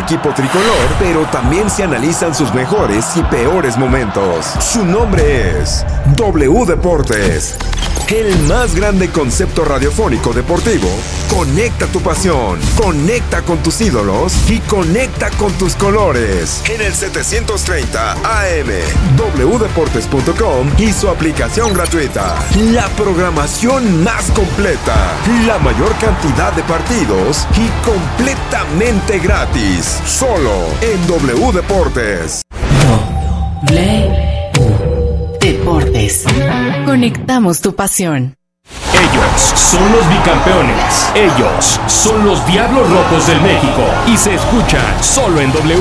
equipo tricolor, pero también se analizan sus mejores y peores momentos. Su nombre es W Deportes. El más grande concepto radiofónico deportivo. Conecta tu pasión, conecta con tus ídolos y conecta con tus colores. En el 730 AM, wdeportes.com y su aplicación gratuita. La programación más completa, la mayor cantidad de partidos y completamente gratis. Solo en W Deportes. Deportes. Conectamos tu pasión. Ellos son los bicampeones. Ellos son los Diablos Rojos del México. Y se escuchan solo en W.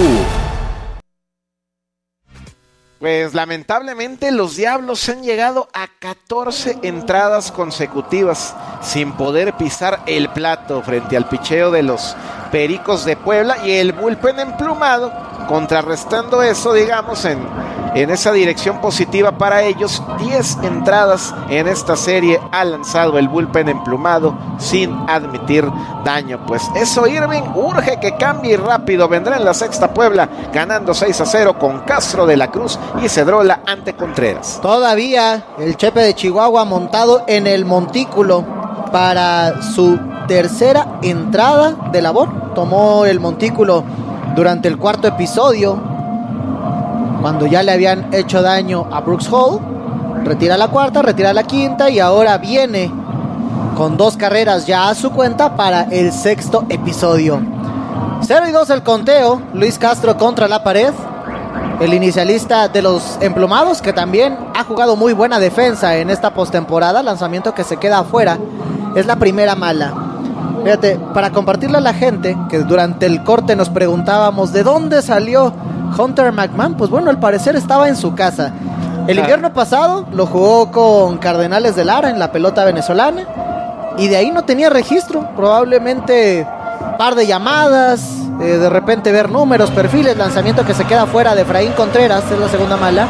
Pues lamentablemente los Diablos han llegado a 14 entradas consecutivas sin poder pisar el plato frente al picheo de los Pericos de Puebla y el bullpen emplumado, contrarrestando eso, digamos, en esa dirección positiva para ellos. 10 entradas en esta serie ha lanzado el bullpen emplumado sin admitir daño. Pues eso, Irving, urge que cambie rápido. Vendrá en la sexta Puebla ganando 6-0 con Castro de la Cruz y Cedrola ante Contreras. Todavía el Chepe de Chihuahua montado en el montículo para su tercera entrada de labor. Tomó el montículo durante el cuarto episodio, cuando ya le habían hecho daño a Brooks Hall. Retira la cuarta, retira la quinta y ahora viene con 2 carreras ya a su cuenta para el sexto episodio. 0-2 el conteo. Luis Castro contra la pared, el inicialista de los emplumados, que también ha jugado muy buena defensa en esta postemporada. Lanzamiento que se queda afuera, es la primera mala. Fíjate, para compartirle a la gente, que durante el corte nos preguntábamos de dónde salió Hunter McMahon, pues bueno, al parecer estaba en su casa. El invierno pasado lo jugó con Cardenales de Lara en la pelota venezolana y de ahí no tenía registro. Probablemente par de llamadas, de repente ver números, perfiles, lanzamiento que se queda fuera de Efraín Contreras, es la segunda mala.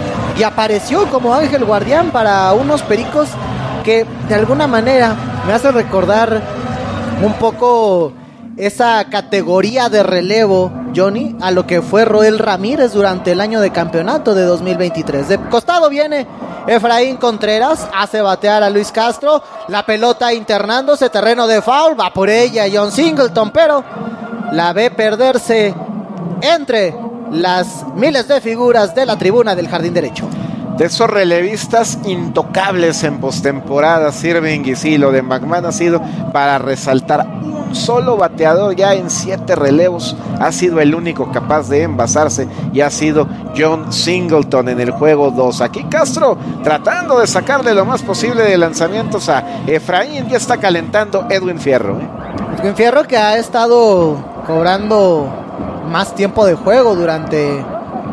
Y apareció como ángel guardián para unos Pericos que de alguna manera me hace recordar un poco esa categoría de relevo, Johnny, a lo que fue Roel Ramírez durante el año de campeonato de 2023. De costado viene Efraín Contreras, hace batear a Luis Castro, la pelota internándose, terreno de foul, va por ella John Singleton, pero la ve perderse entre las miles de figuras de la tribuna del jardín derecho. De esos relevistas intocables en postemporada, Irving, y sí, lo de McMahon ha sido para resaltar. Un solo bateador ya en 7 relevos ha sido el único capaz de envasarse y ha sido John Singleton en el juego 2. Aquí Castro tratando de sacarle lo más posible de lanzamientos a Efraín. Ya está calentando Edwin Fierro. Edwin Fierro, que ha estado cobrando más tiempo de juego durante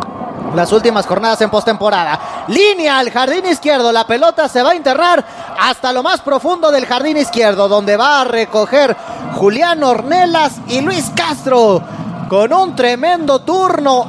las últimas jornadas en postemporada. Línea al jardín izquierdo, la pelota se va a internar hasta lo más profundo del jardín izquierdo, donde va a recoger Julián Ornelas y Luis Castro con un tremendo turno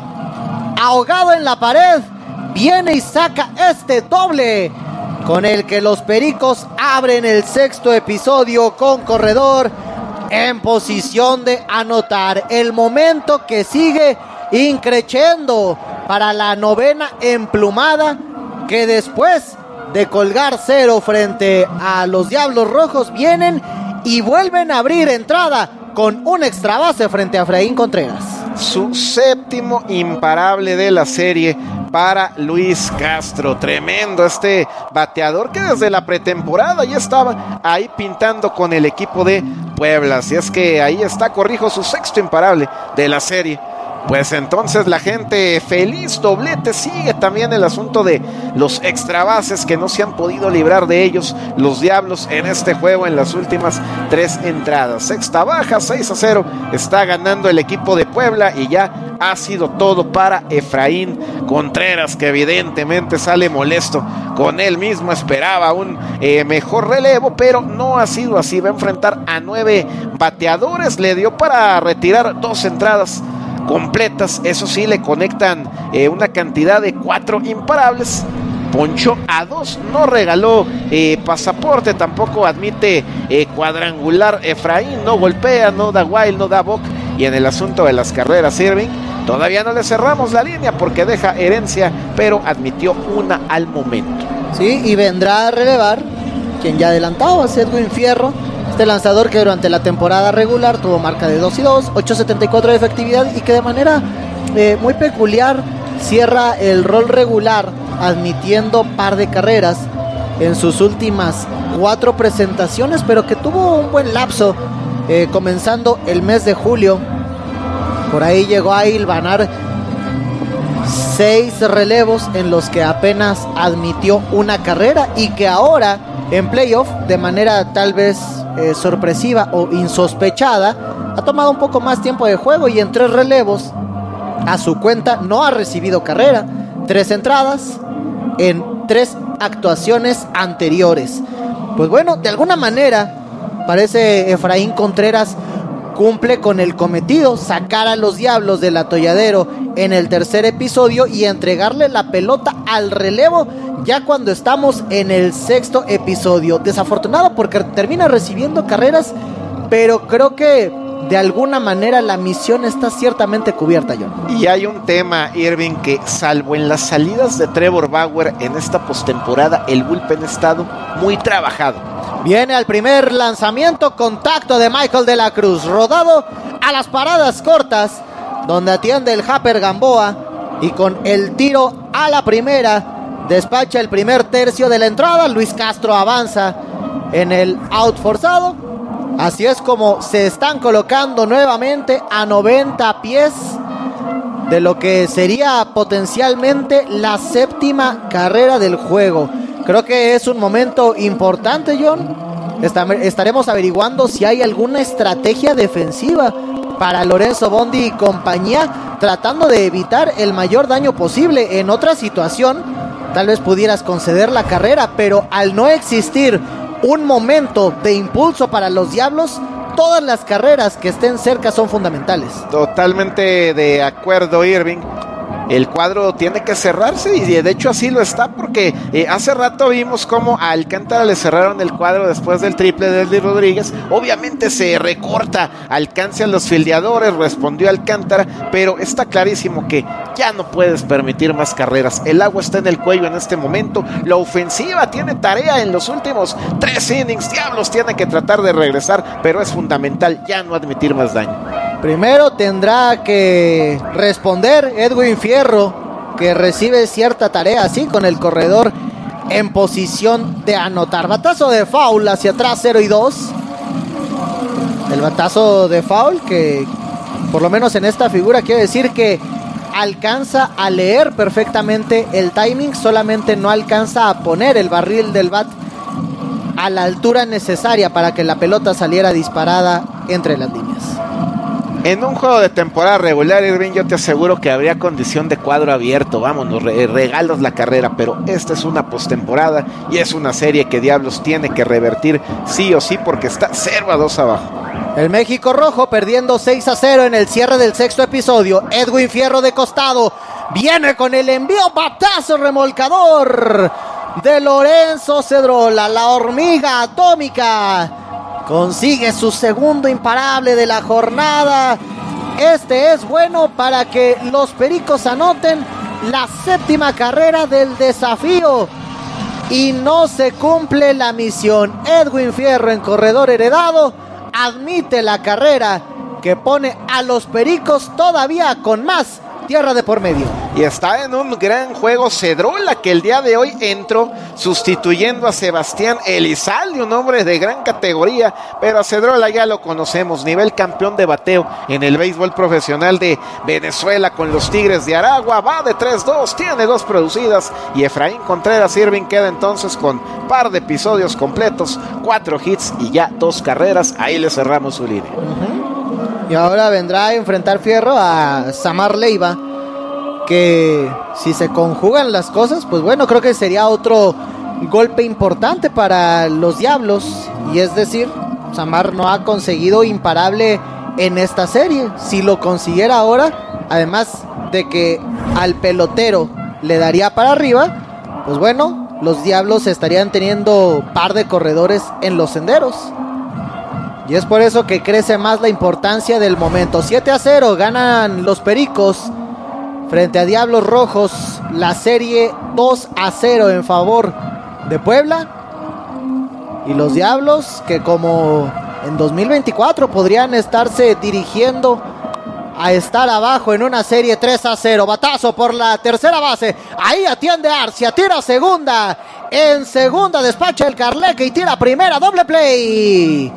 ahogado en la pared. Viene y saca este doble con el que los Pericos abren el sexto episodio con corredor en posición de anotar. El momento que sigue increciendo para la novena emplumada, que después de colgar 0 frente a los Diablos Rojos vienen y vuelven a abrir entrada con un extra base frente a Efraín Contreras. Su séptimo imparable de la serie para Luis Castro. Tremendo este bateador que desde la pretemporada ya estaba ahí pintando con el equipo de Puebla. Así es que ahí está, corrijo, su sexto imparable de la serie. Pues entonces la gente feliz, doblete. Sigue también el asunto de los extra bases que no se han podido librar de ellos los Diablos en este juego en las últimas 3 entradas. Sexta baja, 6-0 está ganando el equipo de Puebla y ya ha sido todo para Efraín Contreras, que evidentemente sale molesto con él mismo. Esperaba un mejor relevo, pero no ha sido así. Va a enfrentar a 9 bateadores, le dio para retirar 2 entradas completas. Eso sí, le conectan una cantidad de 4 imparables. Ponchó a 2, no regaló pasaporte, tampoco admite cuadrangular. Efraín no golpea, no da wild, no da boc Y en el asunto de las carreras, Irving, todavía no le cerramos la línea porque deja herencia, pero admitió una al momento. Sí, y vendrá a relevar quien ya adelantaba, Edwin Fierro, este lanzador que durante la temporada regular tuvo marca de 2-2, 8.74 de efectividad y que de manera muy peculiar cierra el rol regular admitiendo par de carreras en sus últimas 4 presentaciones, pero que tuvo un buen lapso comenzando el mes de julio. Por ahí llegó a hilvanar 6 relevos en los que apenas admitió una carrera y que ahora en playoff, de manera tal vez sorpresiva o insospechada, ha tomado un poco más tiempo de juego y en 3 relevos a su cuenta no ha recibido carrera. 3 entradas en 3 actuaciones anteriores. Pues bueno, de alguna manera parece Efraín Contreras cumple con el cometido, sacar a los Diablos del atolladero en el tercer episodio y entregarle la pelota al relevo ya cuando estamos en el 6º episodio. Desafortunado porque termina recibiendo carreras, pero creo que de alguna manera la misión está ciertamente cubierta, John. Y hay un tema, Irving, que salvo en las salidas de Trevor Bauer en esta postemporada, el bullpen ha estado muy trabajado. Viene al primer lanzamiento, contacto de Michael de la Cruz, rodado a las paradas cortas, donde atiende el Japper Gamboa y con el tiro a la primera despacha el primer tercio de la entrada. Luis Castro avanza en el out forzado. Así es como se están colocando nuevamente a 90 pies de lo que sería potencialmente la 7ª carrera del juego. Creo que es un momento importante, John. Estaremos averiguando si hay alguna estrategia defensiva para Lorenzo Bondi y compañía, tratando de evitar el mayor daño posible. En otra situación, tal vez pudieras conceder la carrera, pero al no existir un momento de impulso para los Diablos, todas las carreras que estén cerca son fundamentales. Totalmente de acuerdo, Irving. El cuadro tiene que cerrarse y de hecho así lo está porque hace rato vimos cómo a Alcántara le cerraron el cuadro después del triple de Eldy Rodríguez. Obviamente se recorta alcance a los fildeadores, respondió Alcántara, pero está clarísimo que ya no puedes permitir más carreras. El agua está en el cuello en este momento. La ofensiva tiene tarea en los últimos 3 innings. Diablos tiene que tratar de regresar, pero es fundamental ya no admitir más daño. Primero tendrá que responder Edwin Fierro, que recibe cierta tarea así con el corredor en posición de anotar. Batazo de foul hacia atrás, 0-2. El batazo de foul que por lo menos en esta figura quiere decir que alcanza a leer perfectamente el timing, solamente no alcanza a poner el barril del bat a la altura necesaria para que la pelota saliera disparada entre las líneas. En un juego de temporada regular, Irving, yo te aseguro que habría condición de cuadro abierto. Vámonos, regalos la carrera, pero esta es una postemporada y es una serie que Diablos tiene que revertir sí o sí porque está 0-2 abajo. El México Rojo perdiendo 6-0 en el cierre del 6º episodio. Edwin Fierro de costado viene con el envío, batazo remolcador de Lorenzo Cedrola, la hormiga atómica. Consigue su segundo imparable de la jornada. Este es bueno para que los Pericos anoten la 7ª carrera del desafío. Y no se cumple la misión. Edwin Fierro en corredor heredado admite la carrera que pone a los Pericos todavía con más tierra de por medio. Y está en un gran juego Cedrola, que el día de hoy entró sustituyendo a Sebastián Elizalde, un hombre de gran categoría, pero a Cedrola ya lo conocemos, nivel campeón de bateo en el béisbol profesional de Venezuela con los Tigres de Aragua, va de 3-2, tiene 2 producidas, y Efraín Contreras Irving queda entonces con par de episodios completos, 4 hits y ya 2 carreras, ahí le cerramos su línea. Y ahora vendrá a enfrentar Fierro a Samar Leiva, que si se conjugan las cosas, pues bueno, creo que sería otro golpe importante para los Diablos. Y es decir, Samar no ha conseguido imparable en esta serie. Si lo consiguiera ahora, además de que al pelotero le daría para arriba, pues bueno, los Diablos estarían teniendo par de corredores en los senderos. Y es por eso que crece más la importancia del momento. 7-0 ganan los Pericos frente a Diablos Rojos. La serie 2-0 en favor de Puebla. Y los Diablos que como en 2024 podrían estarse dirigiendo a estar abajo en una serie 3-0. Batazo por la tercera base. Ahí atiende Arcia. Tira segunda. En segunda despacha el Carleque y tira primera. Doble play.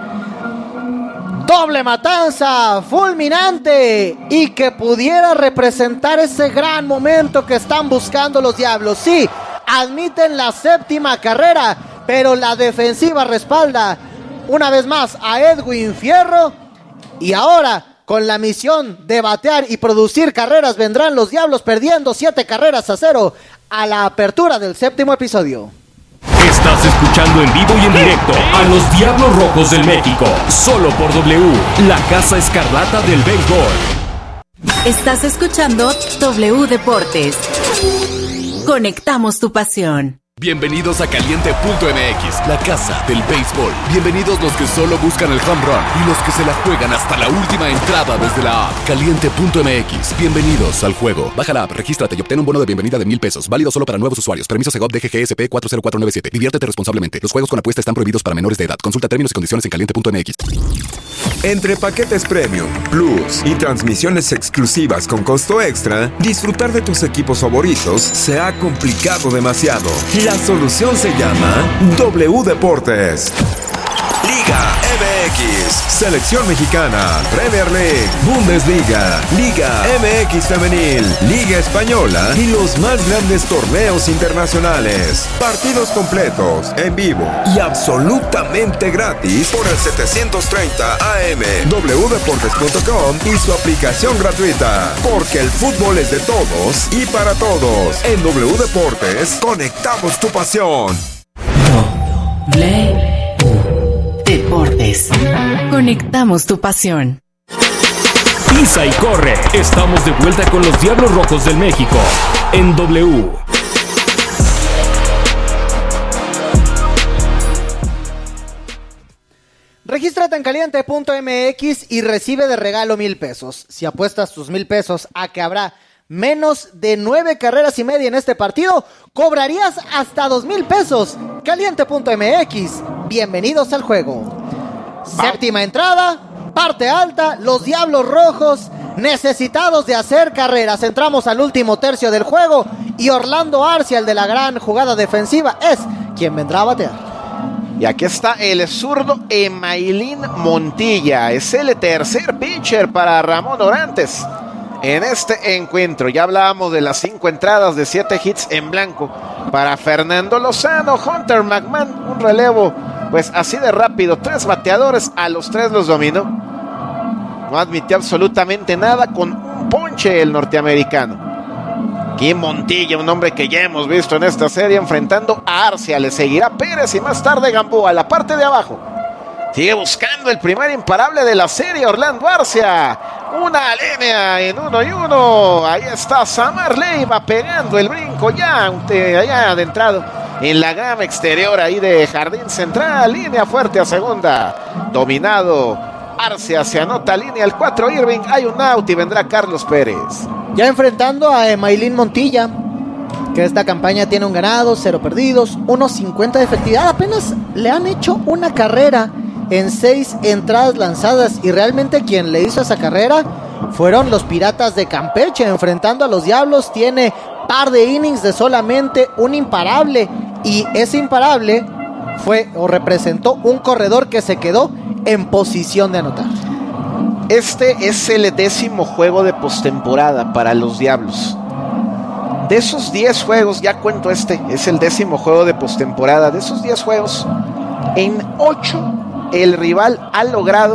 Doble matanza fulminante y que pudiera representar ese gran momento que están buscando los Diablos. Sí, admiten la séptima carrera, pero la defensiva respalda una vez más a Edwin Fierro. Y ahora, con la misión de batear y producir carreras, vendrán los Diablos perdiendo 7-0 a la apertura del séptimo episodio. Estás escuchando en vivo y en directo a los Diablos Rojos del México, solo por W, la Casa Escarlata del béisbol. Estás escuchando W Deportes. Conectamos tu pasión. Bienvenidos a Caliente.mx, la casa del béisbol. Bienvenidos los que solo buscan el home run y los que se la juegan hasta la última entrada desde la app. Caliente.mx, bienvenidos al juego. Baja la app, regístrate y obtén un bono de bienvenida de $1,000. Válido solo para nuevos usuarios. Permiso Segov DGGSP 40497. Diviértete responsablemente. Los juegos con apuesta están prohibidos para menores de edad. Consulta términos y condiciones en Caliente.mx. Entre paquetes premium, plus y transmisiones exclusivas con costo extra, disfrutar de tus equipos favoritos se ha complicado demasiado. La solución se llama W Deportes. Liga MX, Selección Mexicana, Premier League, Bundesliga, Liga MX Femenil, Liga Española y los más grandes torneos internacionales. Partidos completos, en vivo y absolutamente gratis por el 730 AM, wdeportes.com y su aplicación gratuita. Porque el fútbol es de todos y para todos. En W Deportes, conectamos tu pasión. Deportes. Conectamos tu pasión. Pisa y corre. Estamos de vuelta con los Diablos Rojos del México en W. Regístrate en Caliente.mx y recibe de regalo $1,000. Si apuestas tus $1,000 a que habrá menos de 9 carreras y media en este partido, cobrarías hasta $2,000. Caliente.mx, bienvenidos al juego. Séptima entrada, parte alta, los Diablos Rojos necesitados de hacer carreras. Entramos al último tercio del juego y Orlando Arcia, el de la gran jugada defensiva, es quien vendrá a batear. Y aquí está el zurdo Emailín Montilla. Es el tercer pitcher para Ramón Orantes en este encuentro. Ya hablábamos de las 5 entradas de 7 hits en blanco para Fernando Lozano. Hunter McMahon, un relevo pues así de rápido, 3 bateadores, a los 3 los dominó. No admitió absolutamente nada, con un ponche el norteamericano. Aquí Montilla, un hombre que ya hemos visto en esta serie, enfrentando a Arcia. Le seguirá Pérez y más tarde Gamboa, la parte de abajo. Sigue buscando el primer imparable de la serie, Orlando Arcia. Una línea en 1-1. Ahí está Samar Leiva pegando el brinco ya allá adentrado en la gama exterior ahí de jardín central. Línea fuerte a segunda. Dominado Arcia, se anota línea al 4 Irving. Hay un out y vendrá Carlos Pérez. Ya enfrentando a Emailín Montilla, que esta campaña tiene un ganado, 0 perdidos, 1.50 de efectividad. Apenas le han hecho una carrera en 6 entradas lanzadas y realmente quien le hizo esa carrera fueron los Piratas de Campeche. Enfrentando a los Diablos tiene par de innings de solamente un imparable, y ese imparable fue o representó un corredor que se quedó en posición de anotar. Este es el 10º juego de postemporada para los Diablos. De esos 10 juegos, ya cuento este, es el 10º juego de postemporada. De esos 10 juegos, en 8 el rival ha logrado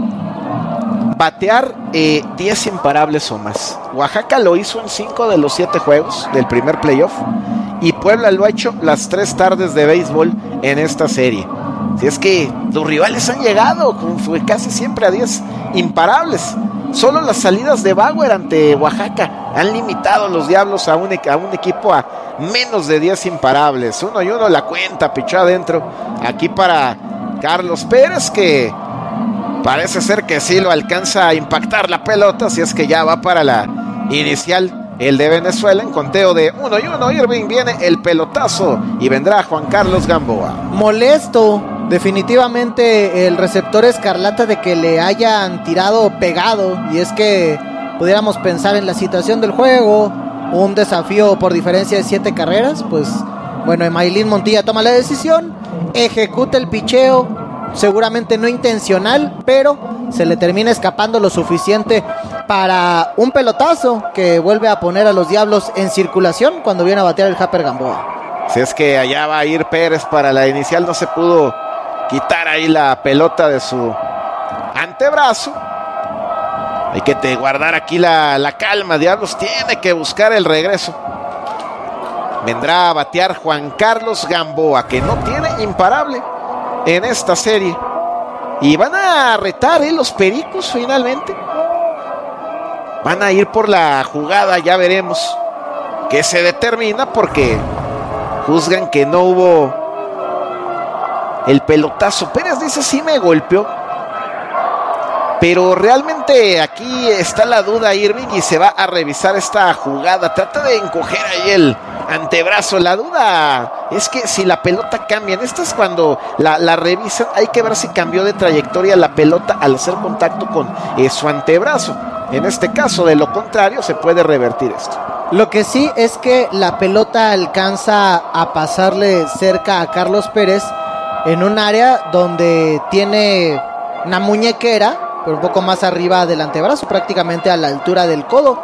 batear 10 imparables o más. Oaxaca lo hizo en 5 de los 7 juegos del primer playoff, y Puebla lo ha hecho las 3 tardes de béisbol en esta serie. Si es que los rivales han llegado casi siempre a 10 imparables. Solo las salidas de Bauer ante Oaxaca han limitado a los Diablos a un equipo a menos de 10 imparables. 1-1 la cuenta, pichó adentro aquí para Carlos Pérez, que Parece ser que sí lo alcanza a impactar la pelota, si es que ya va para la inicial el de Venezuela. En conteo de 1-1, Irving, viene el pelotazo y vendrá Juan Carlos Gamboa. Molesto definitivamente el receptor escarlata de que le hayan tirado pegado, y es que pudiéramos pensar en la situación del juego, un desafío por diferencia de 7 carreras, pues bueno, Emailín Montilla toma la decisión, ejecuta el picheo, seguramente no intencional, pero se le termina escapando lo suficiente para un pelotazo que vuelve a poner a los Diablos en circulación cuando viene a batear el Japper Gamboa. Si es que allá va a ir Pérez para la inicial, no se pudo quitar ahí la pelota de su antebrazo. Hay que guardar aquí la calma. Diablos tiene que buscar el regreso. Vendrá a batear Juan Carlos Gamboa, que no tiene imparable en esta serie. Y van a retar los Pericos finalmente. Van a ir por la jugada, ya veremos qué se determina, porque juzgan que no hubo el pelotazo. Pérez dice sí me golpeó, pero realmente aquí está la duda, Irving, y se va a revisar esta jugada. Trata de encoger ahí el antebrazo. La duda es que si la pelota cambia, en esta es cuando la revisan, hay que ver si cambió de trayectoria la pelota al hacer contacto con su antebrazo. En este caso, de lo contrario, se puede revertir esto. Lo que sí es que la pelota alcanza a pasarle cerca a Carlos Pérez en un área donde tiene una muñequera, pero un poco más arriba del antebrazo, prácticamente a la altura del codo.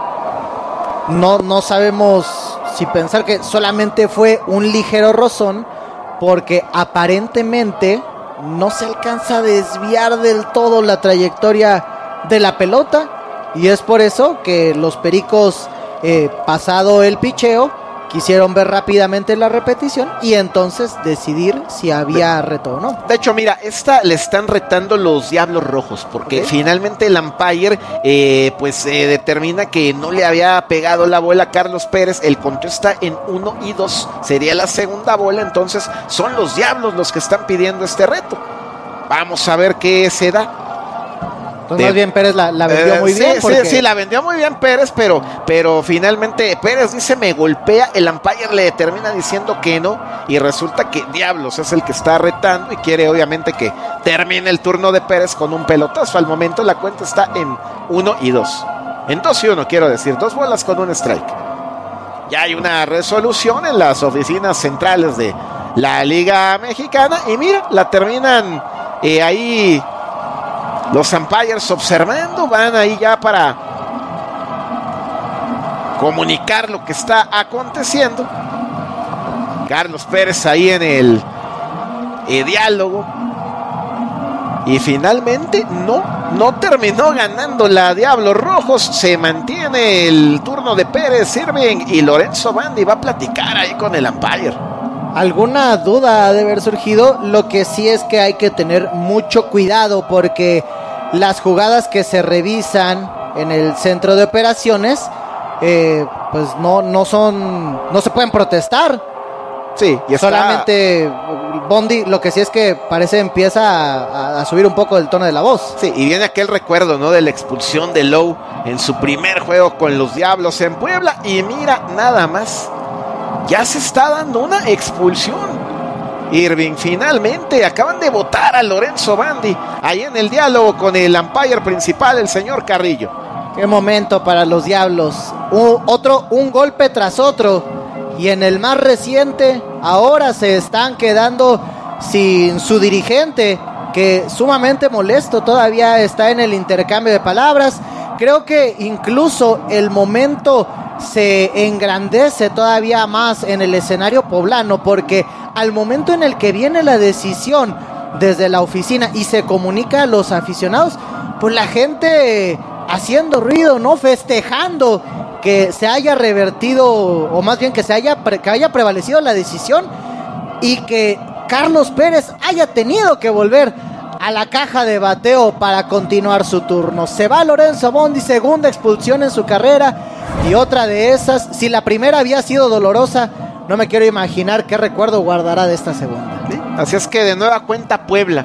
No sabemos si pensar que solamente fue un ligero rozón, porque aparentemente no se alcanza a desviar del todo la trayectoria de la pelota, y es por eso que los Pericos, pasado el picheo, quisieron ver rápidamente la repetición y entonces decidir si había reto o no. De hecho, mira, esta le están retando los Diablos Rojos, porque finalmente el umpire determina que no le había pegado la bola a Carlos Pérez. El conteo está en 1-2, sería la segunda bola, entonces son los Diablos los que están pidiendo este reto. Vamos a ver qué se da. Entonces, más bien Pérez la vendió muy bien. Sí, la vendió muy bien Pérez, pero finalmente Pérez dice me golpea, el umpire le termina diciendo que no, y resulta que Diablos es el que está retando y quiere obviamente que termine el turno de Pérez con un pelotazo. Al momento la cuenta está en 1-2. En 2-1, quiero decir, 2 bolas con un strike. Ya hay una resolución en las oficinas centrales de la Liga Mexicana, y mira, la terminan ahí los umpires observando. Van ahí ya para comunicar lo que está aconteciendo. Carlos Pérez ahí en el diálogo, y finalmente no terminó ganando la Diablos Rojos. Se mantiene el turno de Pérez, Irving, y Lorenzo Bandi va a platicar ahí con el umpire. Alguna duda ha de haber surgido. Lo que sí es que hay que tener mucho cuidado, porque las jugadas que se revisan en el centro de operaciones pues no se pueden protestar. Sí, y está... solamente Bondi, lo que sí es que parece empieza a subir un poco el tono de la voz. Sí, y viene aquel recuerdo, ¿no?, de la expulsión de Lowe en su primer juego con los Diablos en Puebla, y mira nada más, ya se está dando una expulsión. Irving, finalmente acaban de votar a Lorenzo Bandi ahí en el diálogo con el umpire principal, el señor Carrillo. Qué momento para los Diablos. Un golpe tras otro, y en el más reciente ahora se están quedando sin su dirigente, que sumamente molesto todavía está en el intercambio de palabras. Creo que incluso el momento se engrandece todavía más en el escenario poblano, porque al momento en el que viene la decisión desde la oficina y se comunica a los aficionados, pues la gente haciendo ruido, ¿no?, festejando que se haya revertido, o más bien que haya prevalecido la decisión, y que Carlos Pérez haya tenido que volver a la caja de bateo para continuar su turno. Se va Lorenzo Bondi, segunda expulsión en su carrera, y otra de esas. Si la primera había sido dolorosa, no me quiero imaginar qué recuerdo guardará de esta segunda. ¿sí? Así es que de nueva cuenta Puebla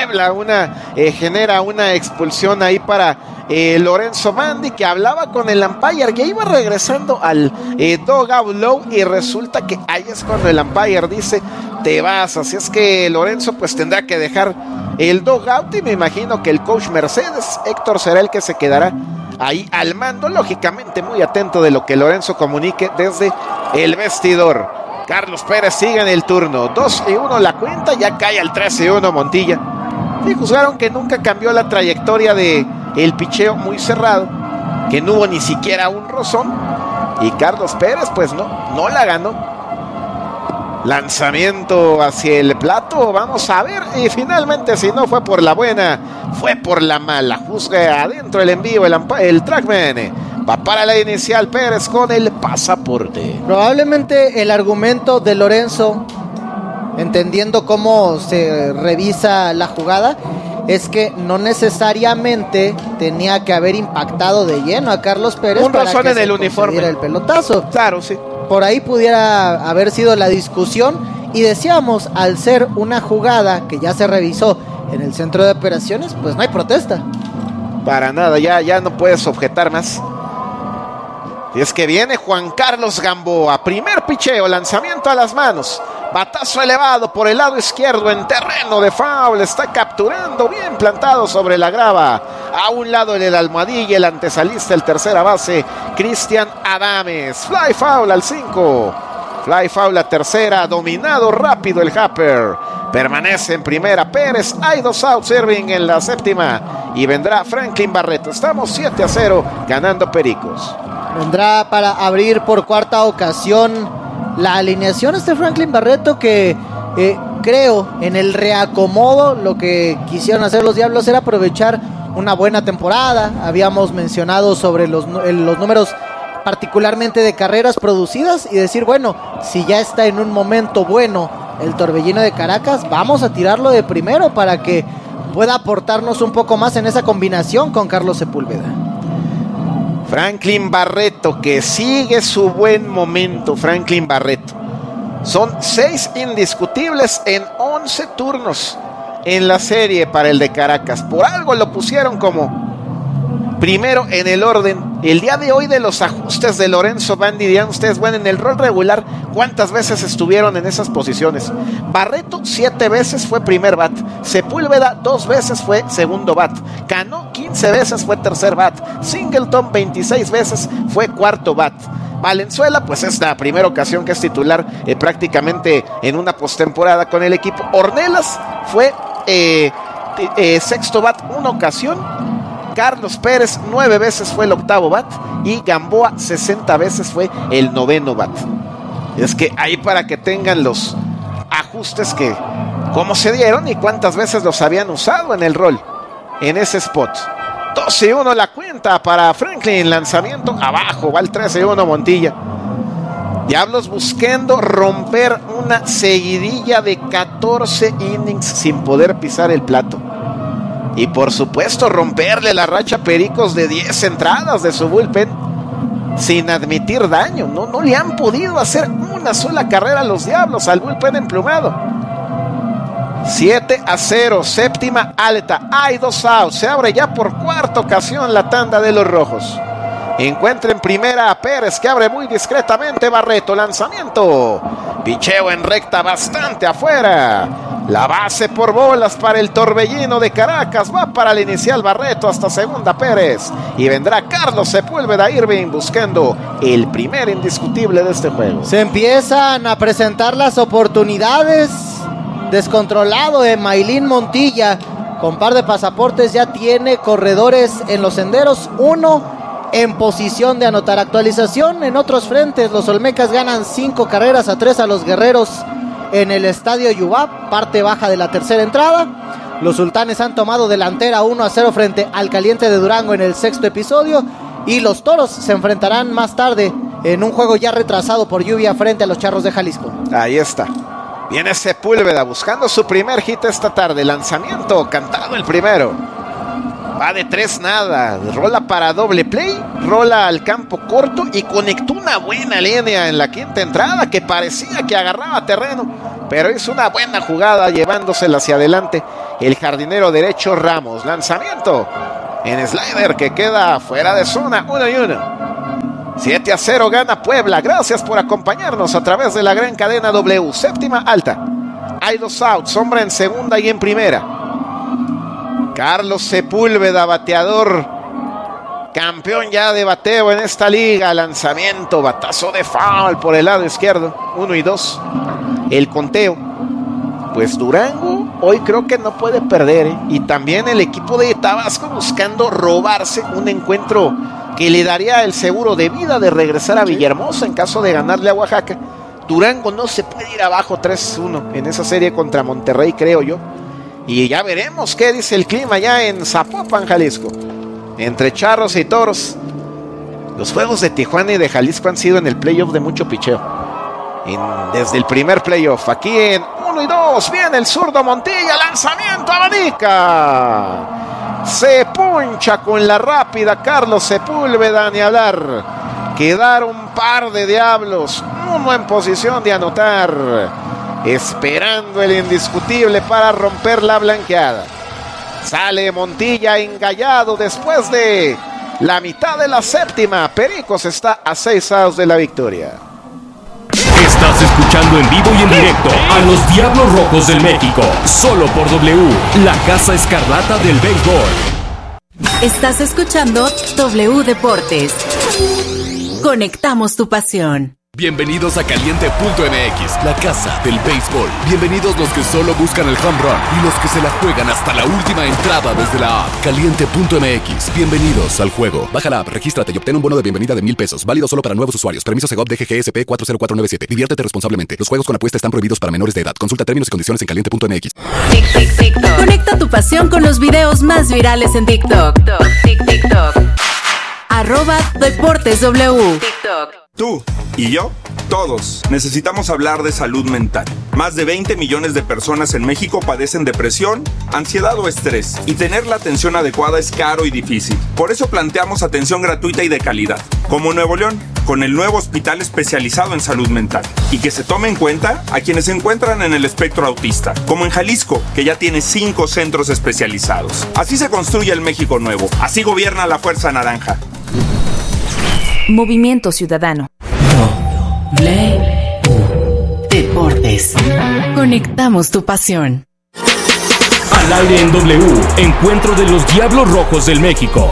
genera una expulsión ahí para Lorenzo Mandi, que hablaba con el umpire, que iba regresando al dugout low, y resulta que ahí es cuando el umpire dice te vas. Así es que Lorenzo pues tendrá que dejar el dugout, y me imagino que el coach Mercedes, Héctor, será el que se quedará ahí al mando, lógicamente muy atento de lo que Lorenzo comunique desde el vestidor. Carlos Pérez sigue en el turno, 2-1 la cuenta, ya cae al 13-1 Montilla. Y juzgaron que nunca cambió la trayectoria de el picheo muy cerrado, que no hubo ni siquiera un rozón, y Carlos Pérez pues no la ganó. Lanzamiento hacia el plato, vamos a ver, y finalmente si no fue por la buena, fue por la mala. Juzga adentro el envío, el trackman va para la inicial, Pérez con el pasaporte. Probablemente el argumento de Lorenzo, entendiendo cómo se revisa la jugada, es que no necesariamente tenía que haber impactado de lleno a Carlos Pérez un para razón que en se el uniforme, el pelotazo. Claro, sí. Por ahí pudiera haber sido la discusión, y decíamos, al ser una jugada que ya se revisó en el centro de operaciones, pues no hay protesta. Para nada, ya no puedes objetar más. Y es que viene Juan Carlos Gamboa, primer picheo, lanzamiento a las manos, batazo elevado por el lado izquierdo en terreno de foul, está capturando bien plantado sobre la grava, a un lado en el almohadilla, el antesalista, el tercera base, Cristian Adames, fly foul al 5, fly foul a tercera, dominado rápido el Happer, permanece en primera Pérez, hay 2 outs, Irving en la séptima, y vendrá Franklin Barreto. Estamos 7-0 ganando Pericos. Vendrá para abrir por cuarta ocasión la alineación Franklin Barreto, que creo en el reacomodo lo que quisieron hacer los Diablos era aprovechar una buena temporada. Habíamos mencionado sobre los números particularmente de carreras producidas, y decir, bueno, si ya está en un momento bueno el Torbellino de Caracas, vamos a tirarlo de primero para que pueda aportarnos un poco más en esa combinación con Carlos Sepúlveda. Franklin Barreto, que sigue su buen momento. Franklin Barreto, son 6 indiscutibles en 11 turnos en la serie para el de Caracas. Por algo lo pusieron como primero en el orden. El día de hoy, de los ajustes de Lorenzo Mandi, dirán ustedes, bueno, en el rol regular, ¿cuántas veces estuvieron en esas posiciones? Barreto 7 veces fue primer bat, Sepúlveda 2 veces fue segundo bat, Cano 15 veces fue tercer bat, Singleton 26 veces fue cuarto bat. Valenzuela, pues es la primera ocasión que es titular prácticamente en una postemporada con el equipo. Ornelas fue sexto bat una ocasión. Carlos Pérez 9 veces fue el octavo bat, y Gamboa 60 veces fue el noveno bat. Es que ahí, para que tengan los ajustes que cómo se dieron y cuántas veces los habían usado en el rol, en ese spot. 12-1 la cuenta para Franklin, lanzamiento abajo, va el 13-1 Montilla. Diablos buscando romper una seguidilla de 14 innings sin poder pisar el plato. Y por supuesto romperle la racha Pericos de 10 entradas de su bullpen sin admitir daño. No le han podido hacer una sola carrera a los Diablos al bullpen emplumado. 7-0, séptima alta, hay 2 outs, se abre ya por cuarta ocasión la tanda de los rojos. Encuentra en primera a Pérez, que abre muy discretamente. Barreto, lanzamiento, picheo en recta bastante afuera. La base por bolas para el Torbellino de Caracas, va para la inicial Barreto, hasta segunda Pérez, y vendrá Carlos Sepúlveda Irving buscando el primer indiscutible de este juego. Se empiezan a presentar las oportunidades. Descontrolado de Maylin Montilla, con par de pasaportes, ya tiene corredores en los senderos, 1 en posición de anotar. Actualización en otros frentes, los Olmecas ganan 5 carreras a 3 a los Guerreros en el estadio Yubap, parte baja de la tercera entrada. Los Sultanes han tomado delantera 1-0 frente al Caliente de Durango en el sexto episodio, y los Toros se enfrentarán más tarde en un juego ya retrasado por lluvia frente a los Charros de Jalisco. Ahí está, viene Sepúlveda buscando su primer hit esta tarde, lanzamiento cantado el primero, va de 3 nada, rola para doble play, rola al campo corto y conectó una buena línea en la quinta entrada que parecía que agarraba terreno, pero hizo una buena jugada llevándosela hacia adelante el jardinero derecho Ramos. Lanzamiento en slider que queda fuera de zona, 1-1. 7-0 gana Puebla. Gracias por acompañarnos a través de la gran cadena W. Séptima alta. Hay 2 outs, hombre en segunda y en primera. Carlos Sepúlveda, bateador, campeón ya de bateo en esta liga. Lanzamiento, batazo de foul por el lado izquierdo, 1-2. El conteo. Pues Durango hoy creo que no puede perder, ¿eh? Y también el equipo de Tabasco buscando robarse un encuentro que le daría el seguro de vida de regresar a Villahermosa en caso de ganarle a Oaxaca. Durango no se puede ir abajo 3-1 en esa serie contra Monterrey, creo yo. Y ya veremos qué dice el clima ya en Zapopan, Jalisco. Entre Charros y Toros. Los juegos de Tijuana y de Jalisco han sido en el playoff de mucho picheo. Desde el primer playoff. Aquí en 1-2 viene el zurdo Montilla. Lanzamiento, abanica. Se puncha con la rápida Carlos Sepúlveda, ni hablar. Quedaron un par de diablos. Uno en posición de anotar. Esperando el indiscutible para romper la blanqueada. Sale Montilla engallado después de la mitad de la séptima. Pericos está a 6 outs de la victoria. Estás escuchando en vivo y en directo a los Diablos Rojos del México, solo por W, la Casa Escarlata del Béisbol. Estás escuchando W Deportes. Conectamos tu pasión. Bienvenidos a Caliente.mx, la casa del béisbol. Bienvenidos los que solo buscan el home run y los que se la juegan hasta la última entrada desde la app. Caliente.mx, bienvenidos al juego. Baja la app, regístrate y obtén un bono de bienvenida de $1,000. Válido solo para nuevos usuarios. Permiso Segov DGGSP 40497. Diviértete responsablemente. Los juegos con apuesta están prohibidos para menores de edad. Consulta términos y condiciones en Caliente.mx. Conecta tu pasión con los videos más virales en TikTok. @DeportesW. Tú y yo, todos, necesitamos hablar de salud mental. Más de 20 millones de personas en México padecen depresión, ansiedad o estrés, y tener la atención adecuada es caro y difícil. Por eso planteamos atención gratuita y de calidad, como en Nuevo León, con el nuevo hospital especializado en salud mental, y que se tome en cuenta a quienes se encuentran en el espectro autista, como en Jalisco, que ya tiene 5 centros especializados. Así se construye el México nuevo, así gobierna la Fuerza Naranja. Movimiento Ciudadano. Deportes. Conectamos tu pasión. Al aire en W, encuentro de los Diablos Rojos del México.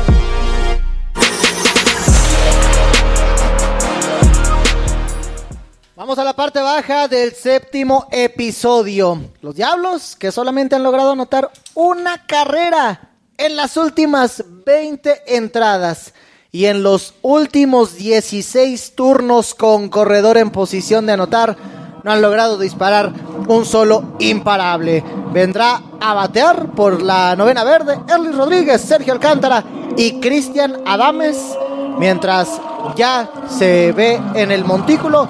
Vamos a la parte baja del séptimo episodio. Los Diablos, que solamente han logrado anotar una carrera en las últimas 20 entradas. Y en los últimos 16 turnos con corredor en posición de anotar, no han logrado disparar un solo imparable. Vendrá a batear por la novena verde Erly Rodríguez, Sergio Alcántara y Cristian Adames. Mientras ya se ve en el montículo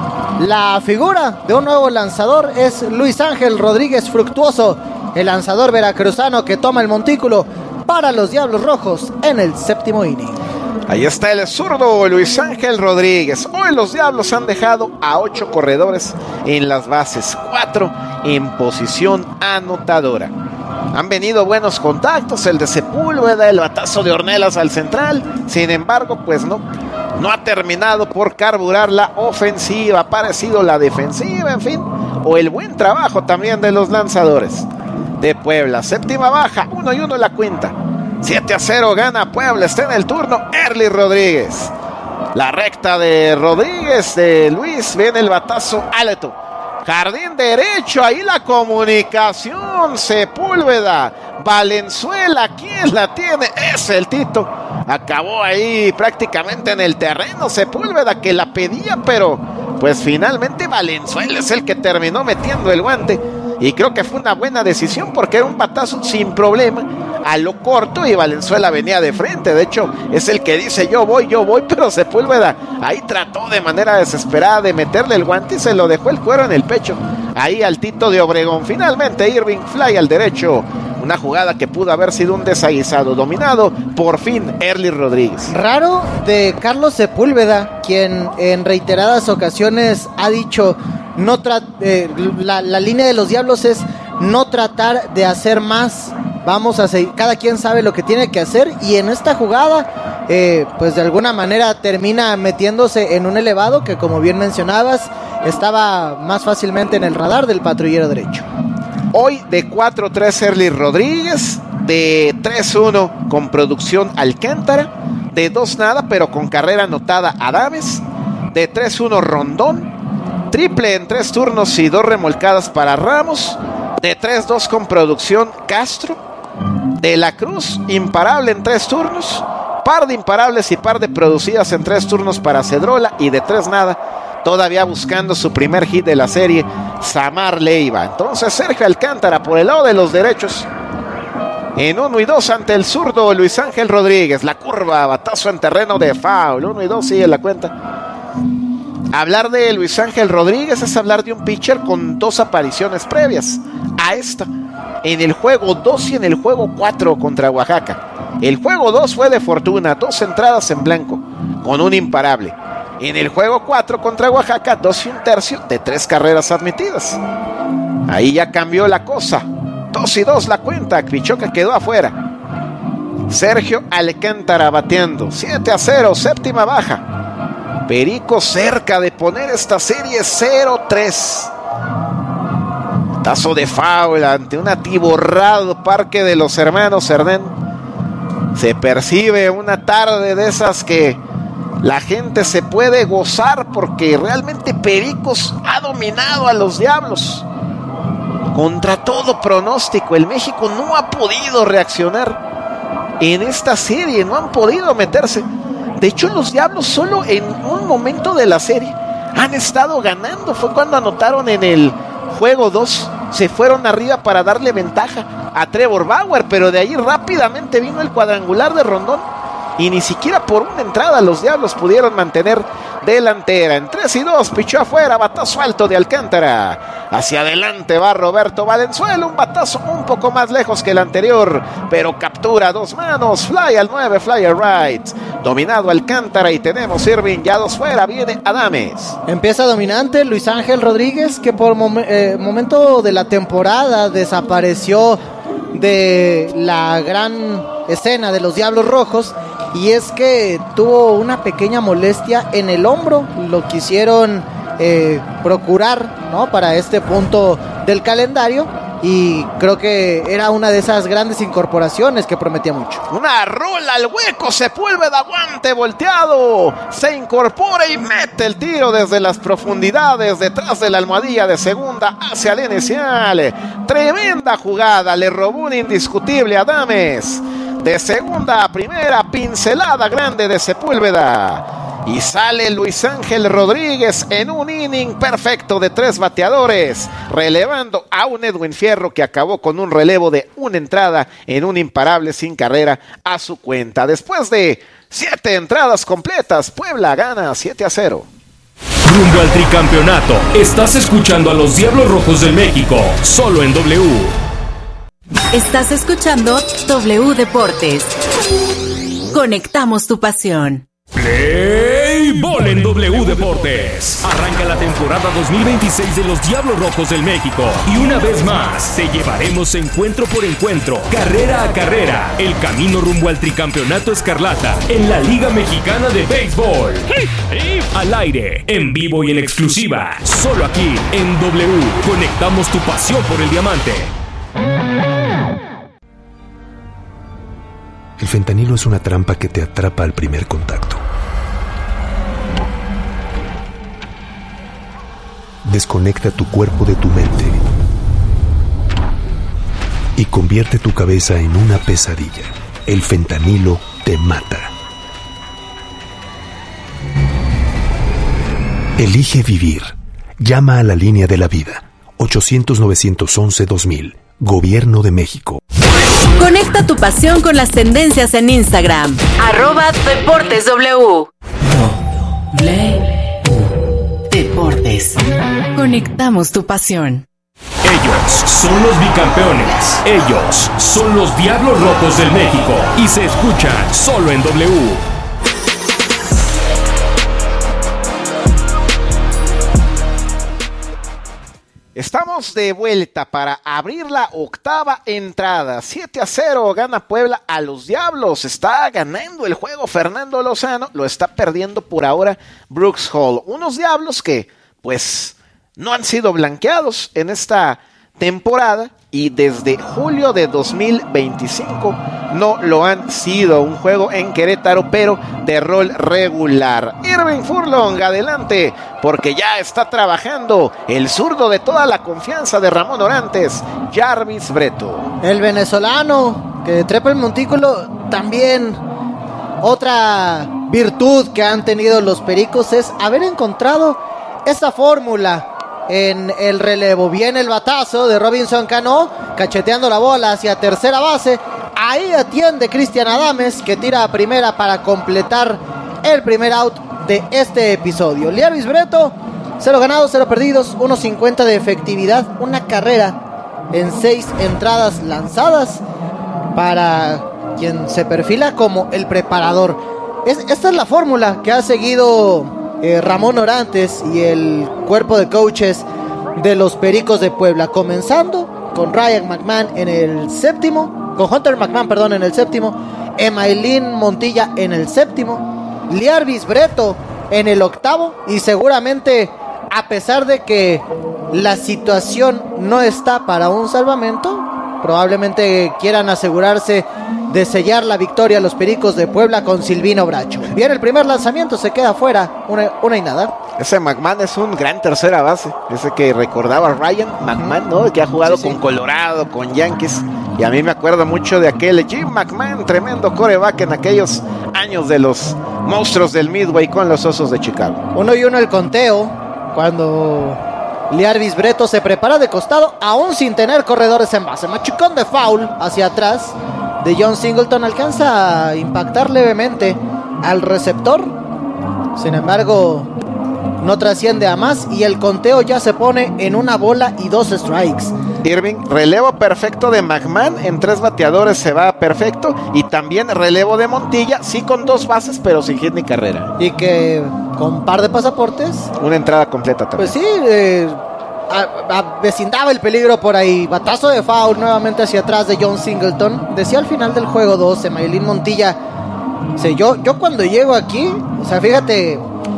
la figura de un nuevo lanzador, es Luis Ángel Rodríguez Fructuoso, el lanzador veracruzano que toma el montículo para los Diablos Rojos en el séptimo inning. Ahí está el zurdo Luis Ángel Rodríguez. Hoy los Diablos han dejado a 8 corredores en las bases, 4 en posición anotadora. Han venido buenos contactos, el de Sepúlveda, el batazo de Ornelas al central. Sin embargo, pues no ha terminado por carburar la ofensiva. Ha parecido la defensiva, en fin, o el buen trabajo también de los lanzadores de Puebla. Séptima baja, 1-1 la cuenta. 7-0 gana Puebla, está en el turno Erly Rodríguez. La recta de Rodríguez, de Luis, viene el batazo alto. Jardín derecho, ahí la comunicación, Sepúlveda, Valenzuela, ¿quién la tiene? Es el Tito. Acabó ahí prácticamente en el terreno Sepúlveda, que la pedía, pero pues finalmente Valenzuela es el que terminó metiendo el guante. Y creo que fue una buena decisión porque era un batazo sin problema a lo corto y Valenzuela venía de frente. De hecho, es el que dice yo voy, pero Sepúlveda ahí trató de manera desesperada de meterle el guante y se lo dejó el cuero en el pecho. Ahí al Tito de Obregón. Finalmente Irving fly al derecho. Una jugada que pudo haber sido un desaguisado. Dominado por fin Erly Rodríguez. Raro de Carlos Sepúlveda, quien en reiteradas ocasiones ha dicho: la línea de los Diablos es no tratar de hacer más. Vamos a seguir, cada quien sabe lo que tiene que hacer, y en esta jugada pues de alguna manera termina metiéndose en un elevado que, como bien mencionabas, estaba más fácilmente en el radar del patrullero derecho. Hoy de 4-3 Erly Rodríguez, de 3-1 con producción Alcántara, de 2 nada pero con carrera anotada Adames, de 3-1 Rondón, triple en 3 turnos y 2 remolcadas para Ramos, de 3-2 con producción Castro, de la Cruz, imparable en 3 turnos, par de imparables y par de producidas en 3 turnos para Cedrola, y de 3 nada, todavía buscando su primer hit de la serie, Samar Leiva. Entonces Sergio Alcántara por el lado de los derechos, en 1 y 2 ante el zurdo Luis Ángel Rodríguez. La curva, batazo en terreno de foul. 1 y 2 sigue la cuenta. Hablar de Luis Ángel Rodríguez es hablar de un pitcher con 2 apariciones previas a esta, en el juego 2 y en el juego 4 contra Oaxaca. El juego 2 fue de fortuna, 2 entradas en blanco con un imparable. En el juego 4 contra Oaxaca, 2 y 1/3 de 3 carreras admitidas. Ahí ya cambió la cosa. 2 y 2 la cuenta, Pichoca quedó afuera. Sergio Alcántara bateando, 7-0, séptima baja. Perico cerca de poner esta serie 0-3. Tazo de foul ante un atiborrado Parque de los Hermanos Cerdén. Se percibe una tarde de esas que la gente se puede gozar, porque realmente Pericos ha dominado a los Diablos. Contra todo pronóstico, el México no ha podido reaccionar en esta serie, no han podido meterse. De hecho, los Diablos solo en un momento de la serie han estado ganando. Fue cuando anotaron en el juego 2, se fueron arriba para darle ventaja a Trevor Bauer, pero de ahí rápidamente vino el cuadrangular de Rondón y ni siquiera por una entrada los Diablos pudieron mantener delantera. En 3 y 2 pichó afuera, batazo alto de Alcántara. Hacia adelante va Roberto Valenzuela, un batazo un poco más lejos que el anterior, pero captura 2 manos, fly al 9, fly al right. Dominado Alcántara y tenemos Irving ya 2 fuera, viene Adames. Empieza dominante Luis Ángel Rodríguez, que por momento de la temporada desapareció de la gran escena de los Diablos Rojos, y es que tuvo una pequeña molestia en el hombro. Lo quisieron procurar, ¿no?, para este punto del calendario, y creo que era una de esas grandes incorporaciones que prometía mucho. Una rola al hueco, Sepúlveda, guante volteado, se incorpora y mete el tiro desde las profundidades, detrás de la almohadilla de segunda hacia la inicial. Tremenda jugada, le robó un indiscutible a Adames. De segunda a primera, pincelada grande de Sepúlveda. Y sale Luis Ángel Rodríguez en un inning perfecto de 3 bateadores, relevando a un Edwin Fierro que acabó con un relevo de 1 entrada en un imparable sin carrera a su cuenta. Después de 7 entradas completas, Puebla gana 7-0. Rumbo al tricampeonato, estás escuchando a los Diablos Rojos del México, solo en W. Estás escuchando W Deportes. Conectamos tu pasión. Play Ball en W Deportes. Arranca la temporada 2026 de los Diablos Rojos del México. Y una vez más, te llevaremos encuentro por encuentro, carrera a carrera, el camino rumbo al tricampeonato escarlata en la Liga Mexicana de Béisbol. Al aire, en vivo y en exclusiva, solo aquí en W. Conectamos tu pasión por el diamante. El fentanilo es una trampa que te atrapa al primer contacto. Desconecta tu cuerpo de tu mente y convierte tu cabeza en una pesadilla. El fentanilo te mata. Elige vivir. Llama a la línea de la vida. 800-911-2000. Gobierno de México. Conecta tu pasión con las tendencias en Instagram. @DeportesW. Deportes. Conectamos tu pasión. Ellos son los bicampeones. Ellos son los Diablos Rojos del México. Y se escuchan solo en W. Estamos de vuelta para abrir la octava entrada. 7-0 gana Puebla a los Diablos. Está ganando el juego Fernando Lozano. Lo está perdiendo por ahora Brooks Hall. Unos Diablos que, pues, no han sido blanqueados en esta temporada y desde julio de 2025 no lo han sido. Un juego en Querétaro, pero de rol regular. Irving Furlong, adelante, porque ya está trabajando el zurdo de toda la confianza de Ramón Orantes, Jarvis Breto. El venezolano que trepa el montículo. También otra virtud que han tenido los Pericos es haber encontrado esta fórmula en el relevo. Viene el batazo de Robinson Cano, cacheteando la bola hacia tercera base. Ahí atiende Cristian Adames, que tira a primera para completar el primer out de este episodio. Jarvis Breto, 0 ganados, 0 perdidos, 1.50 de efectividad, una carrera en 6 entradas lanzadas para quien se perfila como el preparador. Esta es la fórmula que ha seguido Ramón Orantes y el cuerpo de coaches de los Pericos de Puebla, comenzando con Ryan McMahon en el séptimo, con Hunter McMahon, perdón, en el séptimo, Emailín Montilla en el séptimo, Jarvis Breto en el octavo, y seguramente, a pesar de que la situación no está para un salvamento, probablemente quieran asegurarse de sellar la victoria a los Pericos de Puebla con Silvino Bracho. Bien, el primer lanzamiento se queda fuera, una y nada. Ese McMahon es un gran tercera base, ese que recordaba Ryan McMahon, ¿no? Que ha jugado con Colorado, con Yankees, y a mí me acuerdo mucho de aquel Jim McMahon, tremendo quarterback en aquellos años de los monstruos del Midway con los Osos de Chicago. 1-1 el conteo, cuando Jarvis Breto se prepara de costado, aún sin tener corredores en base. Machucón de foul hacia atrás de John Singleton, alcanza a impactar levemente al receptor, sin embargo no trasciende a más y el conteo ya se pone en 1 bola y 2 strikes. Irving, relevo perfecto de McMahon, en 3 bateadores se va perfecto, y también relevo de Montilla, sí con 2 bases pero sin hit ni carrera, y que con par de pasaportes, una entrada completa también. Pues sí, avecindaba el peligro por ahí. Batazo de foul nuevamente hacia atrás de John Singleton. Decía al final del juego 12, Emailín Montilla, yo cuando llego aquí, o sea, fíjate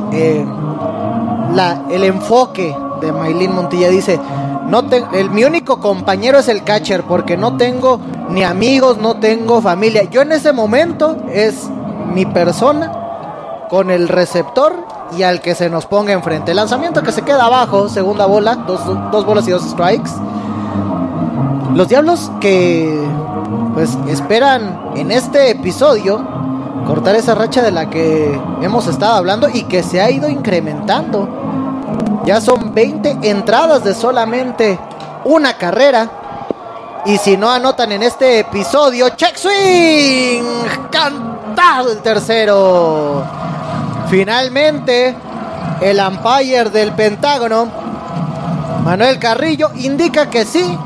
el enfoque de Emailín Montilla, dice: mi único compañero es el catcher, porque no tengo ni amigos, no tengo familia. Yo en ese momento es mi persona con el receptor y al que se nos ponga enfrente. El lanzamiento que se queda abajo, segunda bola, 2 bolas y 2 strikes. Los Diablos que pues esperan en este episodio cortar esa racha de la que hemos estado hablando y que se ha ido incrementando. Ya son 20 entradas de solamente una carrera, y si no anotan en este episodio, check swing, cantado el tercero. Finalmente, el umpire del Pentágono, Manuel Carrillo, indica que sí.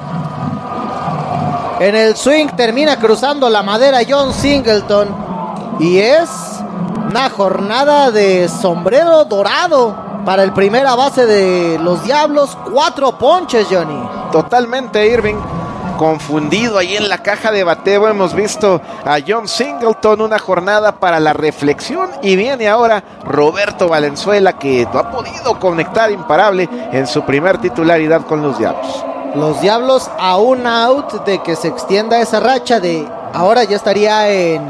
En el swing termina cruzando la madera John Singleton, y es una jornada de sombrero dorado para el primera base de los Diablos. 4 ponches, Johnny. Totalmente, Irving. Confundido ahí en la caja de bateo, hemos visto a John Singleton, una jornada para la reflexión, y viene ahora Roberto Valenzuela, que no ha podido conectar imparable en su primer titularidad con los Diablos. Los Diablos a un out de que se extienda esa racha de ahora ya estaría en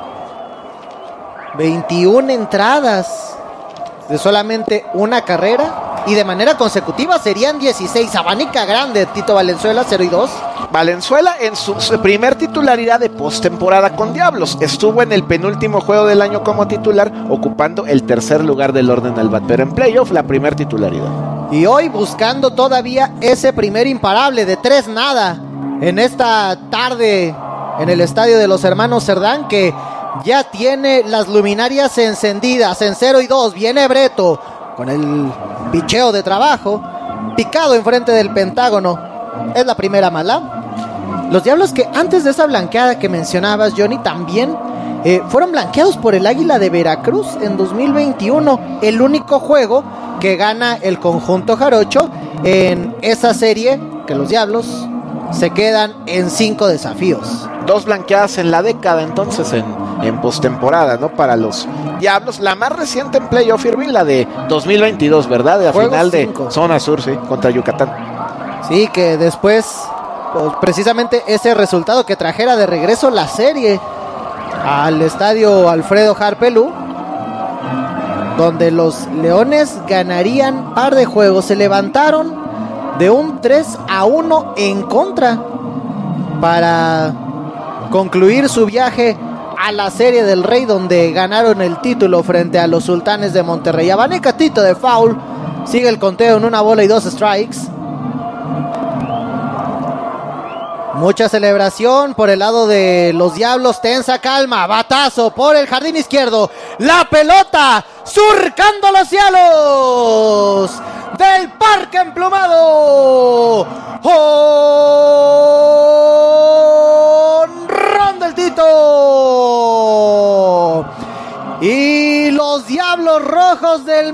21 entradas de solamente una carrera, y de manera consecutiva serían 16. Abanica grande Tito Valenzuela, 0-2. Valenzuela en su primer titularidad de postemporada con Diablos estuvo en el penúltimo juego del año como titular, ocupando el tercer lugar del orden al bat, pero en playoff la primer titularidad. Y hoy buscando todavía ese primer imparable de 3-0 en esta tarde en el estadio de los hermanos Cerdán, que ya tiene las luminarias encendidas. En 0-2 viene Breto con el picheo de trabajo, picado enfrente del Pentágono. Es la primera mala. Los Diablos que antes de esa blanqueada que mencionabas, Johnny, también fueron blanqueados por el Águila de Veracruz en 2021. El único juego que gana el conjunto jarocho en esa serie, que los Diablos se quedan en 5 desafíos. 2 blanqueadas en la década, entonces en postemporada, ¿no? Para los Diablos. La más reciente en playoff, Irving, la de 2022, ¿verdad? De la final 5. De Zona Sur, sí, contra Yucatán. Sí, que después, pues, precisamente ese resultado que trajera de regreso la serie al estadio Alfredo Harpelú, donde los Leones ganarían par de juegos. Se levantaron de un 3-1 en contra para concluir su viaje a la Serie del Rey, donde ganaron el título frente a los Sultanes de Monterrey. Abanica Tito de foul. Sigue el conteo en 1 bola y 2 strikes. Mucha celebración por el lado de los Diablos. Tensa calma. Batazo por el jardín izquierdo. La pelota surcando los cielos del Parque Emplumado. ¡Honrón del Tito! Y los Diablos Rojos del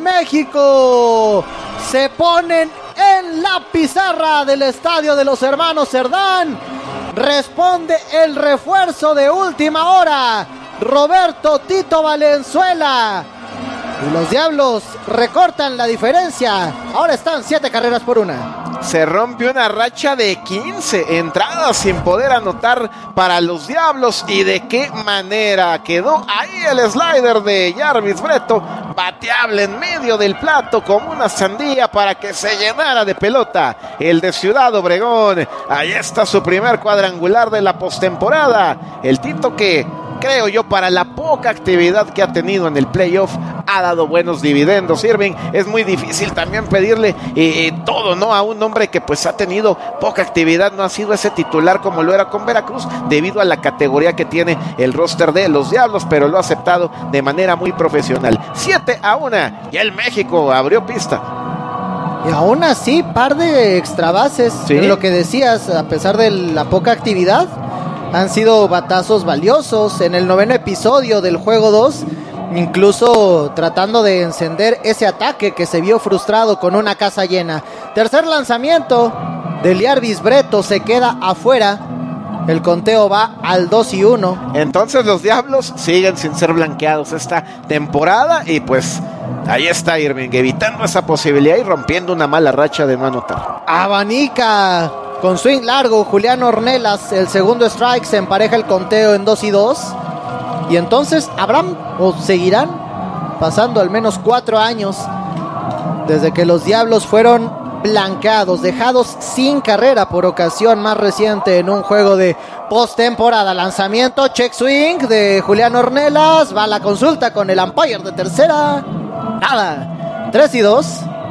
México se ponen en la pizarra del estadio de los hermanos Cerdán. Responde el refuerzo de última hora, Roberto Tito Valenzuela. Y los Diablos recortan la diferencia. Ahora están 7-1. Se rompe una racha de 15 entradas sin poder anotar para los Diablos. ¿Y de qué manera? Quedó ahí el slider de Yarvis Brito, bateable en medio del plato como una sandía para que se llenara de pelota el de Ciudad Obregón. Ahí está su primer cuadrangular de la postemporada. El Tito, que creo yo, para la poca actividad que ha tenido en el playoff, ha dado buenos dividendos. Irving, es muy difícil también pedirle todo, ¿no? A un hombre que pues ha tenido poca actividad, no ha sido ese titular como lo era con Veracruz, debido a la categoría que tiene el roster de los Diablos, pero lo ha aceptado de manera muy profesional. 7-1, y el México abrió pista. Y aún así, par de extra bases, ¿sí? En lo que decías, a pesar de la poca actividad, han sido batazos valiosos. En el 9º episodio del juego 2, incluso tratando de encender ese ataque que se vio frustrado con una casa llena. Tercer lanzamiento de Yarvis Brito, se queda afuera. El conteo va al 2-1. Entonces los Diablos siguen sin ser blanqueados esta temporada, y pues ahí está Irving, evitando esa posibilidad y rompiendo una mala racha de no anotar. Abanica con swing largo Julián Ornelas, el segundo strike. Se empareja el conteo en 2-2. Y entonces habrán o seguirán pasando al menos 4 años desde que los Diablos fueron blanqueados, dejados sin carrera por ocasión más reciente en un juego de postemporada. Lanzamiento, check swing de Julián Ornelas. Va a la consulta con el umpire de tercera. Nada. 3-2.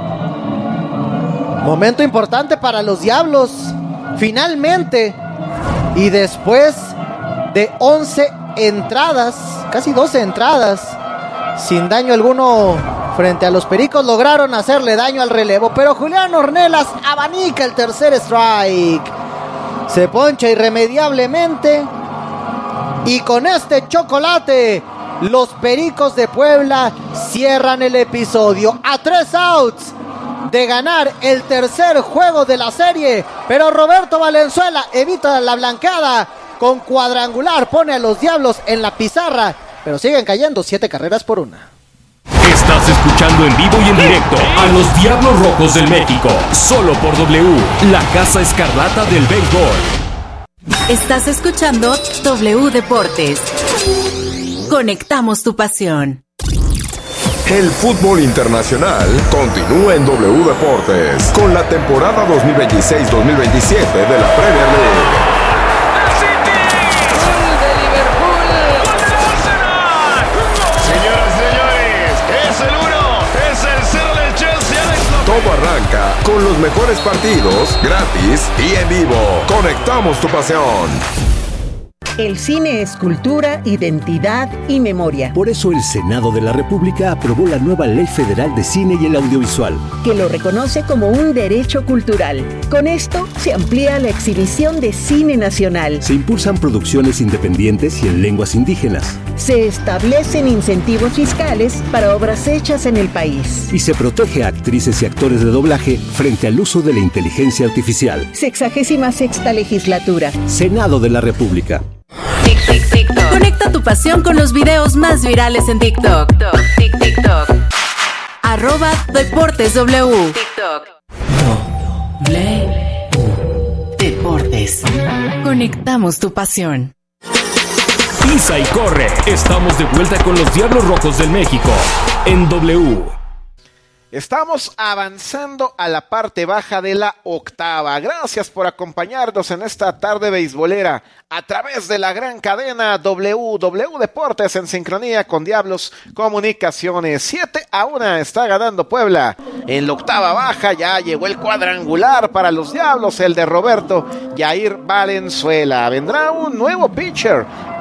Momento importante para los Diablos. Finalmente, y después de 11 entradas, casi 12 entradas, sin daño alguno frente a los Pericos, lograron hacerle daño al relevo, pero Julián Ornelas abanica el tercer strike. Se poncha irremediablemente, y con este chocolate los Pericos de Puebla cierran el episodio a 3 outs de ganar el tercer juego de la serie. Pero Roberto Valenzuela evita la blanqueada con cuadrangular, pone a los Diablos en la pizarra, pero siguen cayendo 7-1. Estás escuchando en vivo y en directo a los Diablos Rojos del México, solo por W, la Casa Escarlata del béisbol. Estás escuchando W Deportes. Conectamos tu pasión. El fútbol internacional continúa en W Deportes con la temporada 2026-2027 de la Premier League. Todo arranca con los mejores partidos, gratis y en vivo. Conectamos tu pasión. El cine es cultura, identidad y memoria. Por eso el Senado de la República aprobó la nueva Ley Federal de Cine y el Audiovisual, que lo reconoce como un derecho cultural. Con esto se amplía la exhibición de cine nacional. Se impulsan producciones independientes y en lenguas indígenas. Se establecen incentivos fiscales para obras hechas en el país. Y se protege a actrices y actores de doblaje frente al uso de la inteligencia artificial. 66ª legislatura. Senado de la República. TikTok. Conecta tu pasión con los videos más virales en TikTok. TikTok. @DeportesW. TikTok. Deportes. Conectamos tu pasión. Pisa y corre. Estamos de vuelta con los Diablos Rojos del México en W. Estamos avanzando a la parte baja de la octava. Gracias por acompañarnos en esta tarde beisbolera a través de la gran cadena W Deportes en sincronía con Diablos Comunicaciones. 7-1 está ganando Puebla. En la octava baja ya llegó el cuadrangular para los Diablos, el de Roberto Yair Valenzuela. Vendrá un nuevo pitcher.